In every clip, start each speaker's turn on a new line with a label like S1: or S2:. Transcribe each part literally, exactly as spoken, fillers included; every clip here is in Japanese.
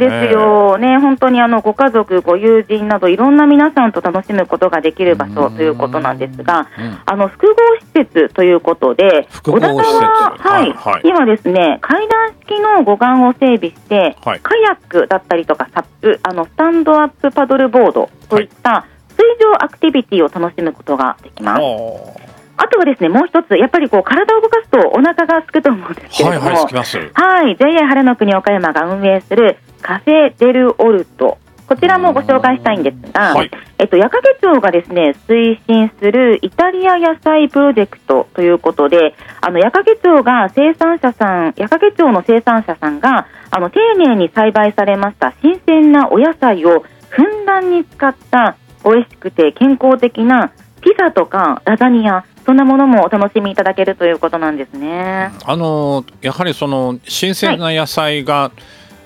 S1: ですよ、ね、本当にあのご家族ご友人などいろんな皆さんと楽しむことができる場所ということなんですが、うん、あの複合施設ということで小田川、はいはい、今ですね階段式の護岸を整備して、はい、カヤックだったりとかサップあのスタンドアップパドルボードといった水上アクティビティを楽しむことができます。あとはですねもう一つやっぱりこう体を動かすとお腹が空くと思うんですけれども、はいはい、空きます。はい、ジェイエー 晴れの国岡山が運営するカフェデルオルト、こちらもご紹介したいんですが、はい、えっと、矢掛町がですね推進するイタリア野菜プロジェクトということで、あの矢掛町が生産者さん矢掛町の生産者さんがあの丁寧に栽培されました新鮮なお野菜をふんだんに使った美味しくて健康的なピザとかラザニア、そんなものもお楽しみいただけるということなんですね。あの
S2: やはりその新鮮な野菜が、はい、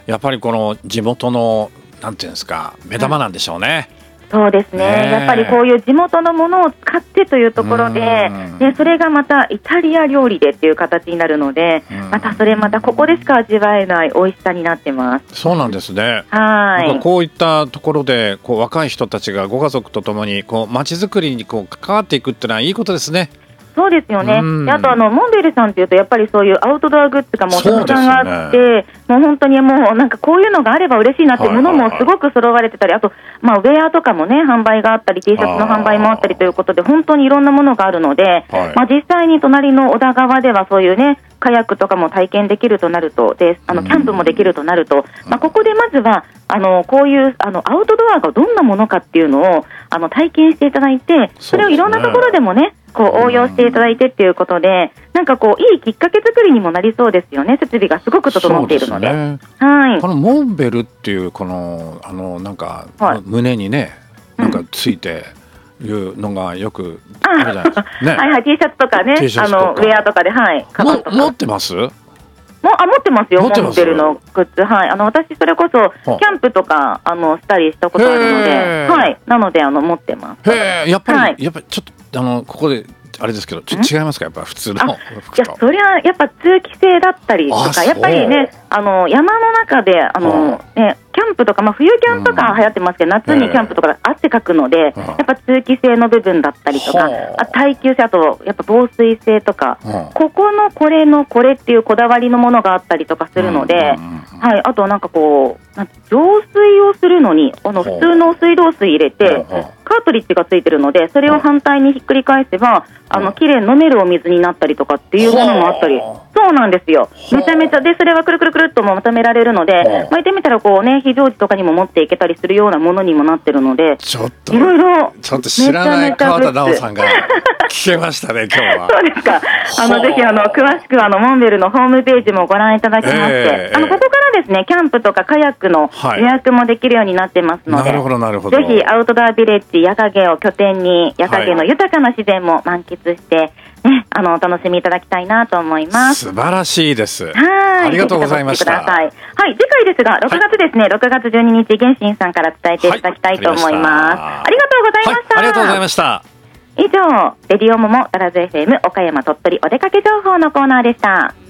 S2: やっぱりこの地元のなんていうんですか目玉なんでしょうね。うん、そうですね、
S1: ね、やっぱりこういう地元のものを使ってというところで、でそれがまたイタリア料理でっていう形になるので、またそれまたここでしか味わえない美味しさになってます。
S2: そうなんですね。
S1: はい、
S2: なんかこういったところでこう若い人たちがご家族とともにこう街づくりにこう関わっていくっていうのはいいことですね。
S1: そうですよね。であとあのモンベルさんというとやっぱりそういうアウトドアグッズがもうたくさんあって、ね、もう本当にもうなんかこういうのがあれば嬉しいなっていうものもすごく揃われてたり、あとまあウェアとかもね販売があったり T シャツの販売もあったりということで本当にいろんなものがあるので、はい、まあ実際に隣の小田川ではそういうねカヤックとかも体験できるとなると、であのキャンプもできるとなると、まあ、ここでまずはあのこういうあのアウトドアがどんなものかっていうのをあの体験していただいて、それをいろんなところでもねこう応用していただいてっていうことで、なんかこういいきっかけ作りにもなりそうですよね。設備がすごく整っているので、
S2: ね、
S1: はい、
S2: このモンベルっていうこのあのなんか、はい、胸にねなんかついていうのがよくあるじゃないですか、ね、
S1: はいはい、T シャツとかね、あのウェアとかで、はい、カバンとか
S2: 持ってます？
S1: もあ持ってますよ、モンベルのグッズ、はい、あの私それこそキャンプとかあのしたりしたことあるので、はい、なのであの持ってます。
S2: へー、やっぱり、はい、やっぱりちょっとあのここであれですけどちょっと違いますか、やっぱ普通の服と。
S1: いやそれはやっぱ通気性だったりとか、やっぱりねあの山の中であの、ね、キャンプとか、まあ、冬キャンプとか流行ってますけど、うん、夏にキャンプとか汗かくので、うん、やっぱ通気性の部分だったりとか、あ耐久性、あとやっぱ防水性とか、うん、ここのこれのこれっていうこだわりのものがあったりとかするので、うんうんうん、はい、あとなんかこう浄水をするのにあの普通の水道水入れて、カートリッジがついてるのでそれを反対にひっくり返せばあの綺麗に飲めるお水になったりとかっていうものもあったり、そうなんですよ、めちゃめちゃでそれはくるくるくるっとまとめられるので、巻いてみたらこうね非常時とかにも持っていけたりするようなものにもなってるので、
S2: ちょっと
S1: いろいろ
S2: ちょっと知らない川田直さんが聞けましたね今日は。
S1: そうですか。あのぜひあの詳しくあのモンベルのホームページもご覧いただきまして、えー、あのここからですねキャンプとかカヤックの予約もできるようになってますので、はい、なるほどなるほど、ぜひアウトドアビレッジ矢掛を拠点に矢掛の豊かな自然も満喫して、ね、あのお楽しみいただきたいなと思います。
S2: 素晴らしいです。
S1: はい、
S2: ありがとうございました。
S1: はい、次回ですがろくがつですね、はい、ろくがつじゅうににち源信さんから伝えていただきたいと思います。はい、ありがとうございました。
S2: はい、ありがとうございました。
S1: 以上レディオモモダラズ エフエム 岡山鳥取お出かけ情報のコーナーでした。